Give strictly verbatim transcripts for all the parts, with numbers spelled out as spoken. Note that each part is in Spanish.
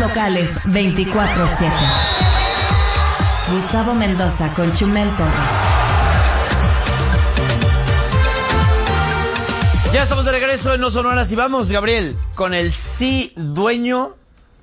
locales veinticuatro siete. Gustavo Mendoza con Chumel Torres. Ya estamos de regreso en No Sonoras y vamos, Gabriel, con el sí dueño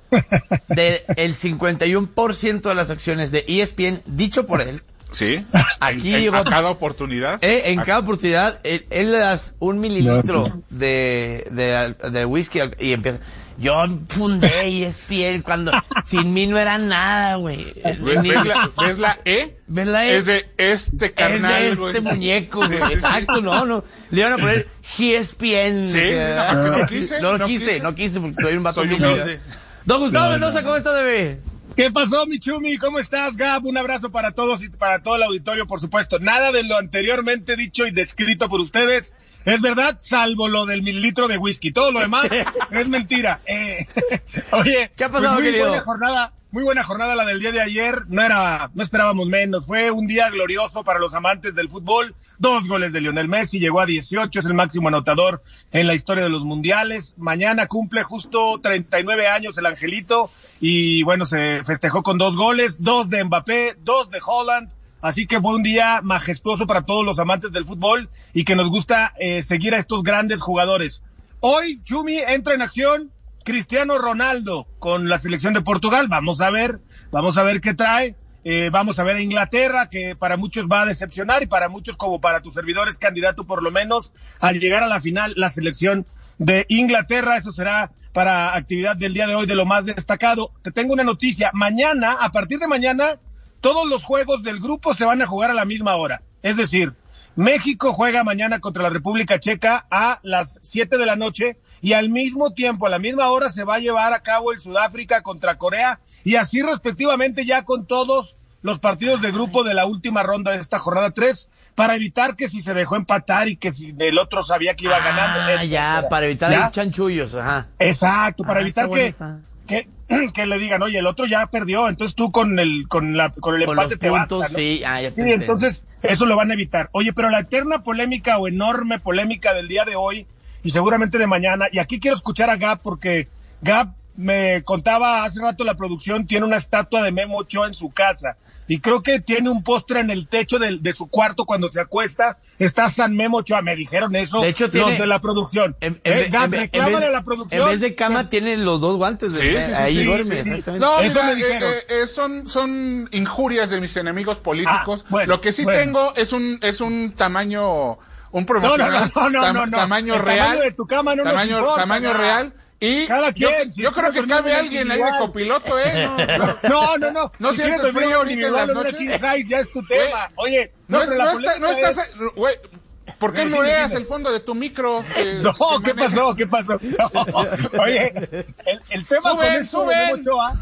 del cincuenta y uno por ciento de las acciones de E S P N, dicho por él. Sí, aquí en, en, a cada oportunidad. Eh, en a... cada oportunidad, él, él le das un mililitro de, de, de whisky y empieza. Yo fundé E S P N cuando sin mí no era nada, güey. ¿Ves, ¿Ves, la, ¿Ves la E? ¿Ves la E? Es de este carnal, Es de este güey. muñeco, güey. Exacto, no, no. Le iban a poner E S P N. Sí, que, no, es que no quise. No, no quise, quise, no quise porque soy un vato Soy humilde. Don Gustavo No, Mendoza, no. ¿cómo está, bebé? ¿Qué pasó, mi Chumi? ¿Cómo estás, Gab? Un abrazo para todos y para todo el auditorio, por supuesto. Nada de lo anteriormente dicho y descrito por ustedes es verdad, salvo lo del mililitro de whisky. Todo lo demás es mentira. Eh, oye, ¿qué ha pasado, pues muy querido? buena jornada, muy buena jornada la del día de ayer. No era, no esperábamos menos. Fue un día glorioso para los amantes del fútbol. Dos goles de Lionel Messi, llegó a dieciocho, es el máximo anotador en la historia de los mundiales. Mañana cumple justo treinta y nueve años el angelito. Y bueno, se festejó con dos goles, dos de Mbappé, dos de Haaland, así que fue un día majestuoso para todos los amantes del fútbol y que nos gusta eh, seguir a estos grandes jugadores. Hoy, Chumi, entra en acción Cristiano Ronaldo con la selección de Portugal, vamos a ver, vamos a ver qué trae, eh, vamos a ver a Inglaterra, que para muchos va a decepcionar y para muchos, como para tu servidor, es candidato por lo menos a llegar a la final, la selección de Inglaterra. Eso será para actividad del día de hoy de lo más destacado. Te tengo una noticia. Mañana, a partir de mañana, todos los juegos del grupo se van a jugar a la misma hora. Es decir, México juega mañana contra la República Checa a las siete de la noche y al mismo tiempo, a la misma hora, se va a llevar a cabo el Sudáfrica contra Corea y así respectivamente ya con todos los partidos de grupo de la última ronda de esta jornada tres, para evitar que si se dejó empatar y que si el otro sabía que iba ah, ganando. Ah, ya, para evitar ¿Ya? el chanchullos, ajá. Exacto, para ah, evitar que, que que le digan, oye, el otro ya perdió, entonces tú con el con la con el con empate los te puntos, basta, ¿no? sí, ah, ya te sí, entonces eso lo van a evitar. Oye, pero la eterna polémica o enorme polémica del día de hoy y seguramente de mañana, y aquí quiero escuchar a Gab porque Gab me contaba hace rato, la producción tiene una estatua de Memo Ochoa en su casa y creo que tiene un postre en el techo de, de su cuarto cuando se acuesta, está San Memo Ochoa, me dijeron eso de hecho, tiene, los de la producción. En, en, eh, Gab, en, reclámale en vez, a la producción. En vez de cama tiene los dos guantes, de, sí, sí, sí, ahí sí, duerme, sí, sí. exactamente. No, eso mira, me dijeron. Eh, eh, son, son injurias de mis enemigos políticos. Ah, bueno, Lo que sí bueno. tengo es un, es un tamaño, un promocional, no, no, no, tam, no, no. tamaño el real, tamaño de tu cama no tamaño, nos importa, tamaño no. real. Y Cada yo, quien, si yo creo que cabe alguien ahí de copiloto, ¿eh? No, no, no, no. No, ¿No si sientes quieres frío dormir ahorita en las individual, noches? king size, ya es tu tema. Oye, no, no, es, pero la no, está, no polémica estás, es- güey, ¿por qué Dime, no dime, veas dime. el fondo de tu micro? Eh, No, que ¿qué maneja? pasó? ¿Qué pasó? No. Oye, el, el tema Suben, con esto de suben. Memo Ochoa,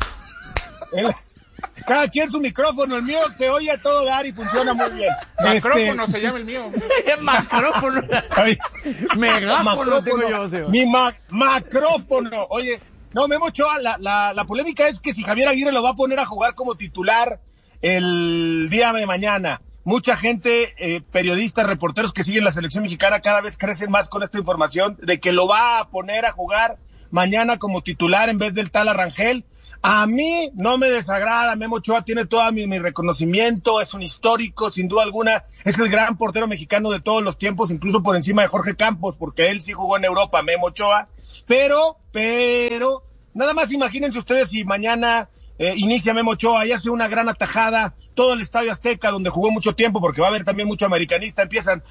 el- cada quien su micrófono, el mío se oye a todo dar y funciona muy bien. Macrófono Este, se llama el mío. Macrófono. oye, Megáfono tengo yo, Seba. Mi ma- macrófono. Oye, no, Memo Ochoa, la, la, la polémica es que si Javier Aguirre lo va a poner a jugar como titular el día de mañana. Mucha gente, eh, periodistas, reporteros que siguen la selección mexicana cada vez crecen más con esta información de que lo va a poner a jugar mañana como titular en vez del tal Arrangel. A mí no me desagrada, Memo Ochoa tiene todo mi, mi reconocimiento, es un histórico, sin duda alguna, es el gran portero mexicano de todos los tiempos, incluso por encima de Jorge Campos, porque él sí jugó en Europa, Memo Ochoa, pero, pero, nada más imagínense ustedes si mañana eh, inicia Memo Ochoa y hace una gran atajada, todo el Estadio Azteca, donde jugó mucho tiempo, porque va a haber también mucho americanista, empiezan,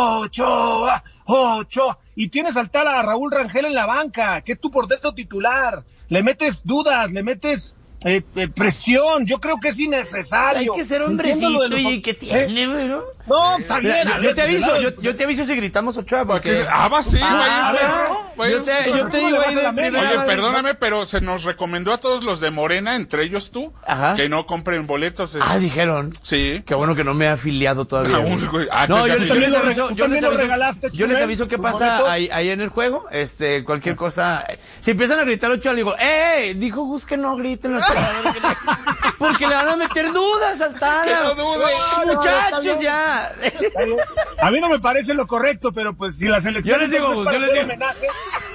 Ochoa, Ochoa, y tienes al tal a Raúl Rangel en la banca, que es tu portero titular, le metes dudas, le metes eh, eh, presión, yo creo que es innecesario. Hay que ser Entiendo lo hombrecito de los- y que tiene, güey, ¿no? No, está bien. Mira, a yo ver, te aviso, claro. yo, yo te aviso si gritamos Ochoa, porque... Ah, va, sí, Ah, va a ir, a ver, va a ir. yo te, yo te digo ahí de primera. Oye, vez, perdóname, pero se nos recomendó a todos los de Morena, entre ellos tú, Ajá. que no compren boletos. eh. Ah, dijeron. Sí. Qué bueno que no me he afiliado todavía. Aún, güey. Ah, No, te- yo, te- yo les lo- aviso, tú yo les también lo aviso, regalaste, yo les Chumel, aviso qué un pasa boleto. ahí, ahí en el juego, este, cualquier cosa. Si empiezan a gritar Ochoa, le digo, ¡eh! Dijo Gus que no griten Ochoa, porque le van a meter dudas al Tana. Que no dude. Ay, No, no, muchachos, está ya. A mí no me parece lo correcto, pero pues si la selección Yo les digo, entonces, para yo les hacer digo. homenaje,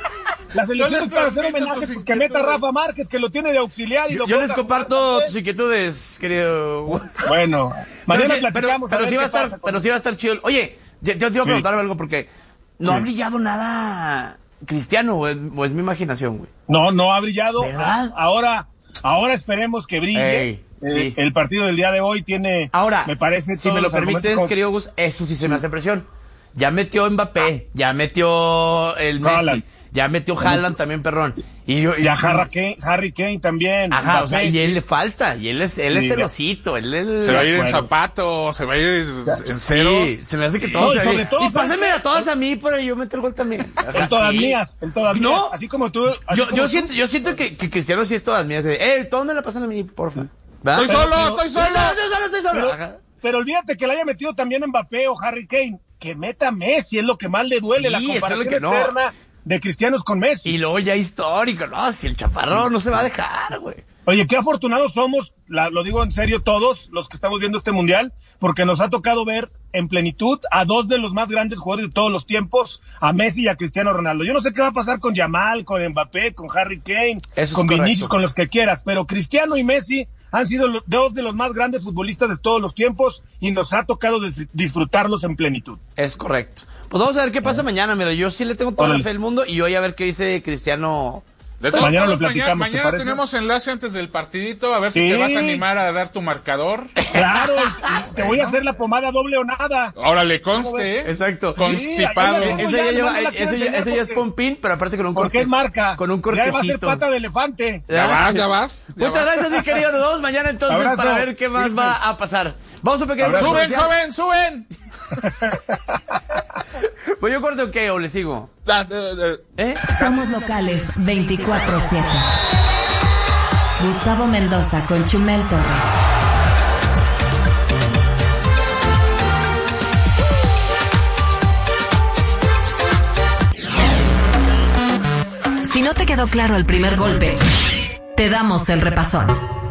La selección es para hacer permito homenaje, tus pues que meta a Rafa Márquez, que lo tiene de auxiliar. Y Yo, lo yo ponga les a comparto jugar, tus inquietudes, querido. Bueno, mañana Pero sí, platicamos. Pero, pero a ver sí va a qué pasa estar, con- pero sí va a estar chido. Oye, yo, yo te iba a Sí. preguntar algo porque no Sí. ha brillado nada Cristiano, o es, o es mi imaginación, güey. No, no ha brillado. ¿Verdad? Ahora, ahora esperemos que brille. Ey, Eh, sí. El partido del día de hoy tiene, Ahora, me parece, si todos me lo los argumentos permites, como- querido Gus, eso sí se me hace presión. Ya metió Mbappé, ya metió el Messi, Haaland. ya metió Haaland también, perrón. Y yo, y- Ya Harry Kane, Harry Kane también. Ajá, o sea, Mbappé. y él le falta, y él es, él es Sí, celosito, él es... Se va a ir en acuerdo. zapatos, se va a ir en ceros. Sí, se me hace que No, todos... y se- sobre todo, y ¿sabes pásenme qué? a todas a mí para yo meter gol también. Ajá, En todas sí. mías, en todas No. mías. Así como tú. así Yo, como yo tú. siento, yo siento que, que Cristiano sí es todas mías. de, Eh, todos me la pasan a mí, porfa. ¿Verdad? Estoy solo, pero- estoy solo. Estoy solo, estoy solo. Pero, Ajá. pero olvídate que le haya metido también Mbappé o Harry Kane. Que meta Messi, es lo que más le duele, Sí, la eso es lo comparación que no. eterna de cristianos con Messi. Y luego ya histórico, no, si el chaparrón no se va a dejar, güey. Oye, qué afortunados somos, la- lo digo en serio todos los que estamos viendo este mundial, porque nos ha tocado ver en plenitud a dos de los más grandes jugadores de todos los tiempos, a Messi y a Cristiano Ronaldo. Yo no sé qué va a pasar con Yamal, con Mbappé, con Harry Kane, Eso es con correcto. Vinicius, con los que quieras, pero Cristiano y Messi han sido lo- dos de los más grandes futbolistas de todos los tiempos y nos ha tocado dis- disfrutarlos en plenitud. Es correcto. Pues vamos a ver qué pasa mañana, mira, yo sí le tengo toda la Órale. fe del mundo y hoy a ver qué dice Cristiano. De todos Mañana lo modos, platicamos, Mañana, ¿te mañana parece? tenemos enlace antes del partidito, a ver si Sí. te vas a animar a dar tu marcador. Claro, y te voy a hacer la pomada doble o nada. Ahora le conste, ¿eh? Exacto. Constipado. Sí, Eh, ahí Eso ya, ya, no lleva, me la eh, quiero eso ya, enseñar eso ya es porque- pompín, pero aparte con un Porque corte. es marca. Con un Ya va a ser cortecito. pata de elefante. Ya vas, ya vas. ya Muchas vas. gracias, mi querido. Nos vemos mañana entonces Abrazo. para ver qué más va a pasar. Vamos a un pequeño Abrazo. corte Suben, comercial. joven, suben. ¿Pues yo corto o qué? ¿O le sigo? Da- da- da- ¿Eh? Somos locales veinticuatro siete. Gustavo Mendoza con Chumel Torres. Si no te quedó claro el primer golpe, te damos el repasón.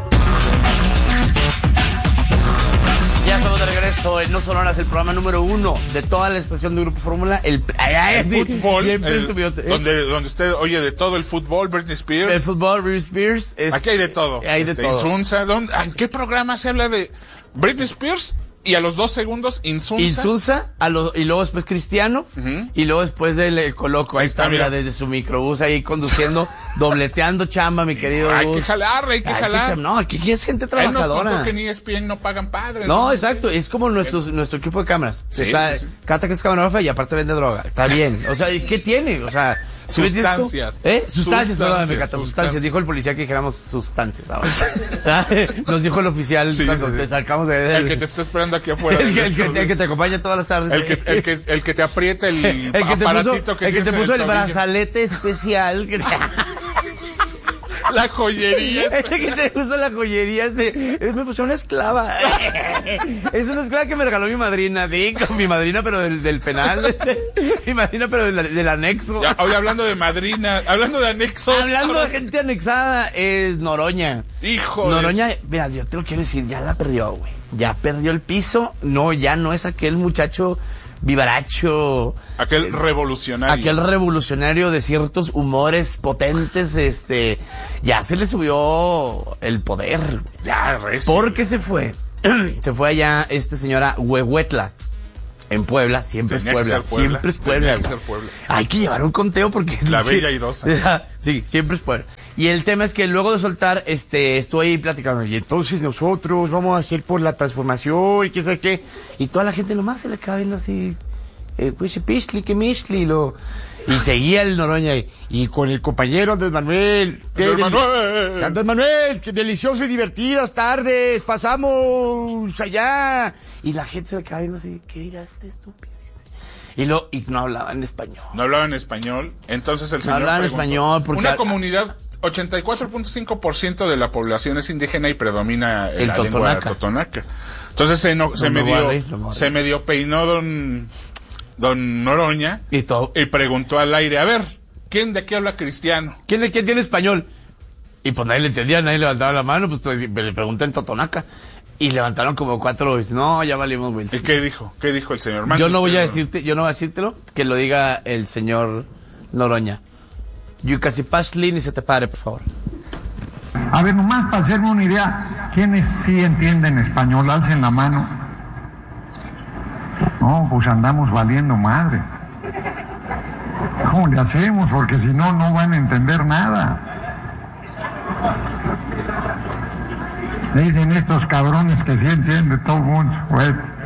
Ya estamos de regreso en No Sonoras, el programa número uno de toda la estación de Grupo Fórmula. El, ay, ay, El sí, fútbol, bien el- presumido, ¿eh? donde, donde usted oye de todo el fútbol, Britney Spears. El fútbol, Britney Spears. es- Aquí hay de todo. Hay de Este, todo. Insunza, ¿dónde- ¿en qué programa se habla de Britney Spears? Y a los dos segundos, Insunza. Insulsa, a lo, y luego después Cristiano, Ujú. y luego después del eh, Coloco. Ahí está, está, mira, mira. desde su microbús ahí conduciendo, dobleteando chamba, mi querido Hay que Gus. jalar, hay que Hay que jalar. cham- no, aquí aquí es gente Él nos contó trabajadora. que en E S P N no pagan padres. No, exacto, es como nuestro, nuestro equipo de cámaras. Sí, está, sí. Cata que es camarógrafa y aparte vende droga. Está bien. O sea, ¿qué tiene? O sea, si ves esto- Sustancias. ¿Eh? Sustancias, Sustancias, perdóname, Cata, sustancias. sustancias. Dijo el policía que dijéramos sustancias ahora. Nos dijo el oficial Sí, cuando sí, sí. te sacamos de... El que te está esperando aquí afuera. el, que, del el que- estudio. el que te acompaña todas las tardes. El que, el que, el que te aprieta el, El que te puso, aparatito que el, que te tienes en puso el tobillo. brazalete especial. Que te- La joyería. el que te puso la joyería. Es de, es- me puso una esclava. Es una esclava que me regaló mi madrina. Sí, con mi madrina, pero del, del penal. Mi madrina, pero del, del anexo. Ya, hoy hablando de madrina, hablando de anexos. Hablando de gente anexada, es Noroña. Hijo de- Noroña, mira, yo te lo quiero decir, ya la perdió, güey. Ya perdió el piso. No, ya no es aquel muchacho vivaracho. Aquel revolucionario. Aquel revolucionario de ciertos humores potentes, este, ya se le subió el poder. Ya, recio. Porque se fue. Se fue allá este señora Huehuetla. En Puebla, siempre Tenía es que Puebla, ser Puebla. siempre es Puebla. Tenía que ser Puebla. Hay que llevar un conteo porque... La sí, bella airosa. Sí, siempre es Puebla. Y el tema es que luego de soltar, este, estoy platicando, y entonces nosotros vamos a hacer por la transformación, y qué sé qué, y toda la gente nomás se le acaba viendo así, eh, pues, pishli, que mishli, lo... Y seguía el Noroña, y, y con el compañero Andrés Manuel. qué Andrés deli- Manuel. Andrés Manuel, qué deliciosas y divertidas tardes, pasamos allá. Y la gente se le acaba viendo así, ¿qué dirá este estúpido? Y, lo, y no hablaba en español. No hablaba en español. Entonces el No señor hablaba en preguntó, español porque- Una comunidad, ochenta y cuatro punto cinco por ciento de la población es indígena y predomina El la totonaca. lengua totonaca. Entonces se, no, se, me voy a medio, reír, no me voy a se reír. medio peinó don, don Noroña Y todo. y preguntó al aire, a ver, ¿quién de aquí habla cristiano? ¿Quién, quién tiene español? Y pues nadie le entendía, nadie levantaba la mano, pues le pregunté en Totonaca. Y levantaron como cuatro, y no, ya valimos, güey. ¿Y qué dijo? ¿Qué dijo el señor? Mande Yo no voy usted, a ¿no? decirte, yo no voy a decírtelo, que lo diga el señor Noroña. Yucasipashli, ni se te pare, por favor. A ver, nomás para hacerme una idea, ¿quiénes sí entienden español? Alcen la mano. No, pues andamos valiendo madre. ¿Cómo le hacemos? Porque si no, no van a entender nada. Dicen estos cabrones que sí entienden todo el mundo. Bueno.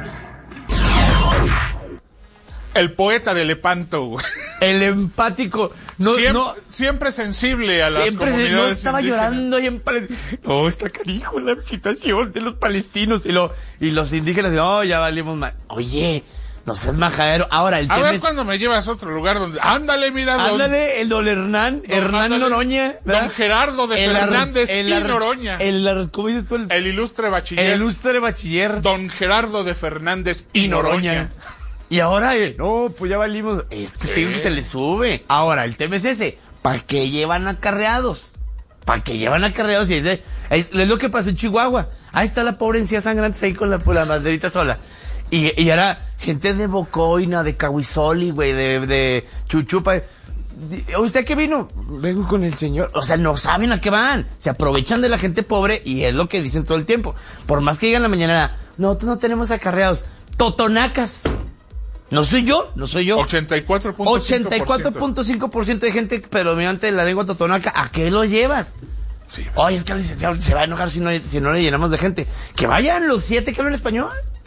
El poeta de Lepanto, güey. El empático. No, siempre, no, siempre sensible a las siempre comunidades se, no estaba indígenas. llorando y en pare- no, está canijo la situación de los palestinos y, lo, y los indígenas. No, ya valimos mal. Oye, no seas majadero. Ahora, el A tema ver es... cuando me llevas a otro lugar donde... Ándale, mira. Don, Ándale, el don Hernán, don, Hernán ándale, Noroña. ¿verdad? Don Gerardo de El ar- Fernández el y ar- Noroña. El, ar- ¿cómo dices tú? El, El ilustre bachiller. el ilustre bachiller. Don Gerardo de Fernández y y Noroña. Noroña. Y ahora, eh, no, pues ya valimos. Es que Sí. tengo que se le sube. Ahora, el tema es ese. ¿Para qué llevan acarreados? ¿Para qué llevan acarreados? Y es, de- es, es lo que pasó en Chihuahua. Ahí está la pobre encía sangrante ahí con la, con la banderita sola. Y, y ahora, gente de Bocoina, de Cahuizoli, güey, de, de Chuchupa. ¿Usted qué vino? Vengo con el señor. O sea, no saben a qué van. Se aprovechan de la gente pobre y es lo que dicen todo el tiempo. Por más que digan en la mañana, nosotros no tenemos acarreados. Totonacas. No soy yo, no soy yo. ochenta y cuatro punto cinco por ciento. ochenta y cuatro punto cinco por ciento de gente predominante de la lengua totonaca. ¿A qué lo llevas? Sí, pues, Oye, es que el licenciado se va a enojar si no, si no le llenamos de gente. Que vayan los siete que hablan español.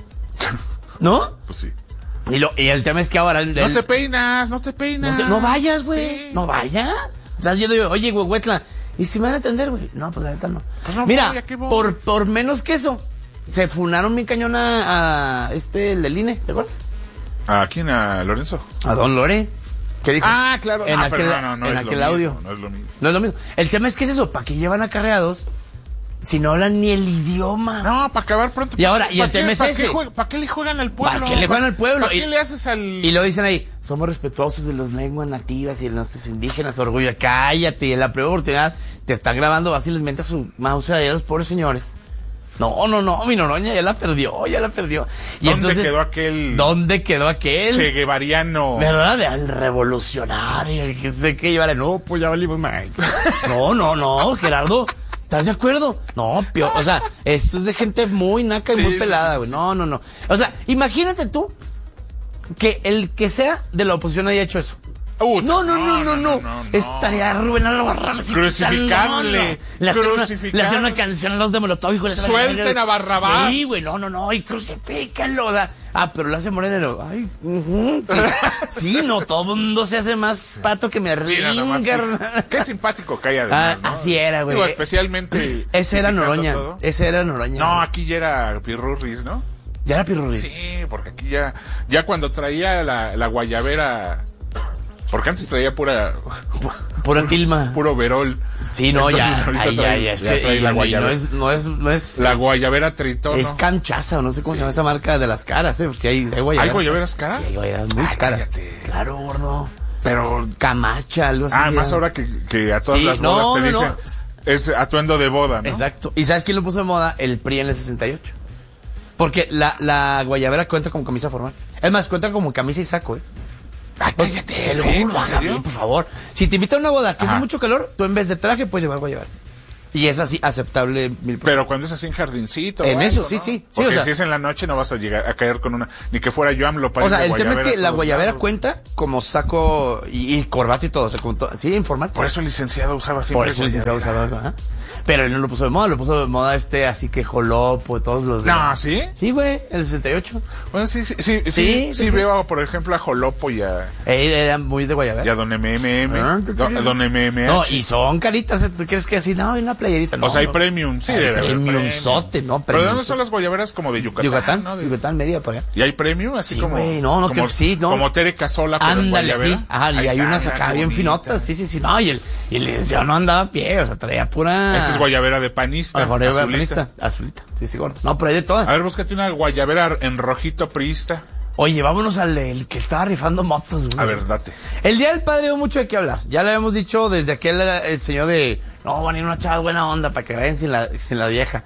¿No? pues sí. Y, lo, y el tema es que ahora... El, No el- te peinas, no te peinas. no, te- no vayas, güey. Sí. No vayas. Estás yendo yo, oye, güey, Huetla, ¿y si me van a atender, güey? No, pues la neta no. Pues no Mira, voy, ¿a qué voy? por, por menos que eso, se funaron mi cañón a, a este, el del I N E, ¿te acuerdas? ¿A quién? ¿A Lorenzo? A Don Lore. ¿Qué dijo? Ah, claro. En Ah, aquel, pero no, no, no en es lo aquel mismo, audio. no es lo mismo. No es lo mismo. El tema es que es eso, ¿para qué llevan acarreados si no hablan ni el idioma? No, para acabar pronto. Y ahora, y ¿Pa el qué- tema es pa' ese. qué jue- ¿Para qué le juegan al pueblo? ¿Para qué le juegan al pueblo? ¿Para Y- qué le haces al...? Y lo dicen ahí, somos respetuosos de las lenguas nativas y de nuestros indígenas, orgullo. Cállate, y en la primera oportunidad te están grabando, vas y les metes su mouse a los pobres señores. No, no, no, mi Noroña ya la perdió, ya la perdió. Y ¿Dónde entonces, quedó aquel ¿dónde quedó aquel? Che Guevariano? ¿Verdad? El revolucionario, el que sé qué llevar. No, pues ya valimos mal. No, no, no, Gerardo. ¿Estás de acuerdo? No, pio, o sea, esto es de gente muy naca y Sí, muy sí, pelada, sí, güey. sí. No, no, no. O sea, imagínate tú que el que sea de la oposición haya hecho eso. Uh, No, no, no, no, no. no. Estaría Rubén Albarrán así Crucificable, gritando, no. Le hacen una, crucificable. le hacen una canción a los de Molotov, hijo de la Suelten verga. a Barrabás. Sí, güey, no, no, no, y crucifíquenlo. O sea, ah, pero lo hace Moreno. Ay, ujú, sí, sí, no, todo el mundo se hace más pato que me Mira nomás, ringa. qué, qué simpático que hay Ah, además, ¿no? así era, güey. Digo, especialmente... Ese era criticando Noroña. todo. Ese era Noroña. No, aquí ya era Pirurris, ¿no? Ya era Pirurris. Sí, porque aquí ya... Ya cuando traía la, la guayabera... Porque antes traía pura... Pura tilma. Puro verol. Sí, no, Entonces, ya. ahorita Ay, ya, trae- ya. Es ya que, trae y, la y no guayabera. es, no es, no es. La es- guayabera tritono. Es canchaza, o no sé cómo se llama esa marca de las caras, eh. Si hay, hay guayaberas. ¿Hay guayaberas caras? Sí, hay guayaberas muy Ay, caras. cállate. Claro, gordo. Pero... Camacha, algo así. Ah, más ya. ahora que, que a todas Sí, las no, bodas te no, dicen... no. Es atuendo de boda, ¿no? Exacto. ¿Y sabes quién lo puso de moda? El P R I en el sesenta y ocho. Porque la, la guayabera cuenta como camisa formal. Es más, cuenta como camisa y saco, eh. Ay, cállate. Te lo ¿sí? juro, ¿En hágame, serio? por favor. Si te invitan a una boda que Ajá. hace mucho calor, tú en vez de traje puedes llevar guayabera. Y es así, aceptable mil por Pero cuando es así en jardincito. En o eso, algo, sí, ¿no? sí. Sí, Porque o sea- si es en la noche no vas a llegar a caer con una... Ni que fuera yo AMLO para O sea, ir de el tema es guayabera que a la todos guayabera lados. cuenta como saco y, y corbata y todo. O sea, como to- sí, informal. Por eso el licenciado usaba siempre Por eso el licenciado guayabera. usaba, ajá. Pero él no lo puso de moda, lo puso de moda este, así que Jolopo, todos los de... No, ¿sí? Sí, güey, el sesenta y ocho. Bueno, sí, sí, sí, sí, Sí, sí, sí, sí. veo, por ejemplo, a Jolopo y a, Él era muy de guayabera. y a Don M M M. Ah, ¿qué Don, quieres? Don M M H. No, y son caritas, ¿eh? ¿Tú crees que así? No, hay una playerita. No, o sea, hay no. premium, sí, Hay debe haber premium premium. sote, ¿no? ¿Pero de Premium dónde son sote. las guayaberas? Como de Yucatán, Yucatán, ¿no? De- Yucatán, media por allá. ¿Y hay premium? Así Sí, como... güey, no, no, como, creo que sí, ¿no? Como Tere Casola, pero en Ándale, guayabera. sí. Ajá, y Ahí hay está, unas mira, acá qué bien bonita. finotas, sí, sí, sí. No, y el, y el licenciado no andaba a pie, o sea, traía pura... Esta es guayabera de panista, Ah, guayabera azulita. panista, azulita, sí, sí, gordo. No, pero hay de todas. A ver, búscate una guayabera en rojito priista. Oye, vámonos al del que estaba rifando motos, güey. A ver, date. El Día del Padre dio mucho de qué hablar. Ya le habíamos dicho desde aquel el señor de... No, van a ir una chava buena onda para que vayan sin la, sin la vieja.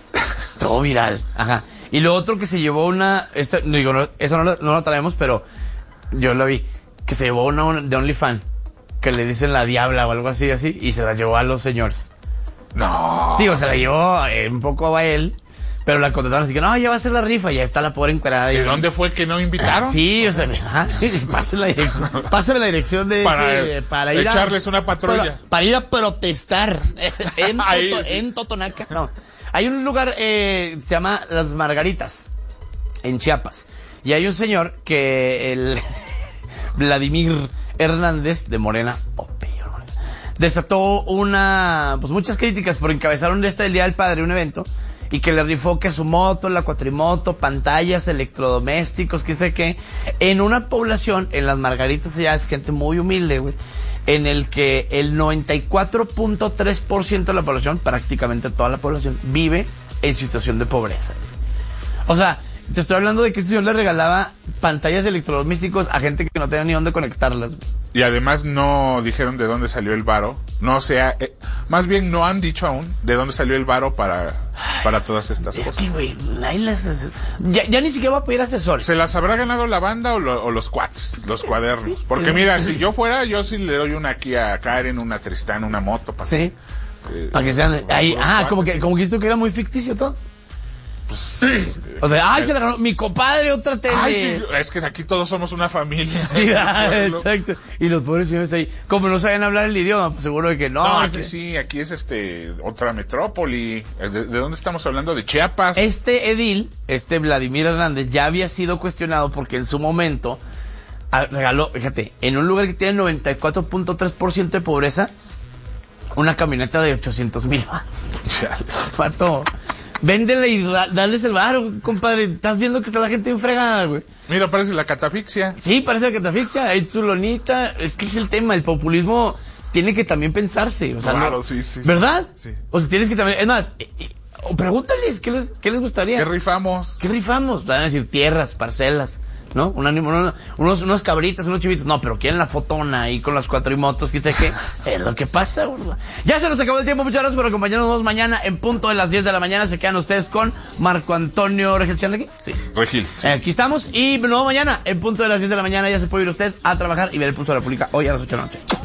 Todo viral. Ajá. Y lo otro que se llevó una... Esta, digo, no, eso no, lo- no lo traemos, pero yo lo vi. Que se llevó una, una de OnlyFans. que le dicen la diabla o algo así, así, y se la llevó a los señores. No. Digo, se la llevó eh, un poco a él, pero la contrataron así que, no, ya va a ser la rifa, ya está la pobre encuerada. ¿De y, dónde fue que no invitaron? Sí, o sea, ah, pásame la dirección, pásame la dirección de para, ese, para ir echarles a, una patrulla. Para, para ir a protestar en, Ahí, Toto, sí. en Totonaca. No, hay un lugar, eh, se llama Las Margaritas, en Chiapas, y hay un señor que el Vladimir Hernández de Morena, oh, desató una, pues muchas críticas por encabezar un este del Día del Padre, un evento, y que le rifó que su moto, la cuatrimoto, pantallas, electrodomésticos, qué sé qué, en una población, en Las Margaritas, allá es gente muy humilde, güey, en el que el noventa y cuatro punto tres por ciento de la población, prácticamente toda la población, vive en situación de pobreza. O sea, te estoy hablando de que ese señor le regalaba pantallas electrodomésticos a gente que no tenía ni dónde conectarlas. Y además no dijeron de dónde salió el varo. No sea, eh, más bien no han dicho aún de dónde salió el varo para, para todas estas es cosas. Es que, güey, nadie las... Ya, ya ni siquiera va a pedir asesores. ¿Se las habrá ganado la banda o, lo, o los cuates, los cuadernos? Sí. Porque mira, si yo fuera, yo sí le doy una aquí a Karen, una a Tristán, una moto. Para sí. que, eh, para que sean... Ahí, ah, cuates, como que, sí. como que esto que era muy ficticio todo. O sea, ay, se la ganó mi compadre, otra tele. Ay, es que aquí todos somos una familia. Sí, ah, exacto. Y los pobres señores ahí, como no saben hablar el idioma, pues seguro de que no. No, ese... aquí sí, aquí es este otra metrópoli. ¿De, de dónde estamos hablando? ¿De Chiapas? Este edil, este Vladimir Hernández, ya había sido cuestionado porque en su momento a, regaló, fíjate, en un lugar que tiene noventa y cuatro punto tres por ciento de pobreza, una camioneta de ochocientos mil watts. Pato. Véndele y dales el varo, compadre. Estás viendo que está la gente enfregada, güey. Mira, parece la catafixia. Sí, parece la catafixia. Hay su lonita. Es que es el tema. El populismo tiene que también pensarse. O sea, claro, no, sí, sí. ¿verdad? Sí. O sea, tienes que también... Es más, eh, eh, pregúntales, ¿qué les, qué les gustaría? ¿Qué rifamos? ¿Qué rifamos? Van a decir tierras, parcelas, ¿no? Un ánimo, unos, unos, unos cabritas, unos chivitos. No, pero quieren la fotona ahí con las cuatrimotos, qué sé qué. Es lo que pasa, güey. Ya se nos acabó el tiempo. Muchas gracias por acompañarnos. Nos vemos mañana en punto de las diez de la mañana. Se quedan ustedes con Marco Antonio Regil. ¿Se anda aquí? Sí. Regil. Sí. Eh, aquí estamos. Y nos vemos mañana en punto de las diez de la mañana. Ya se puede ir usted a trabajar y ver el Pulso de la República hoy a las ocho de la noche.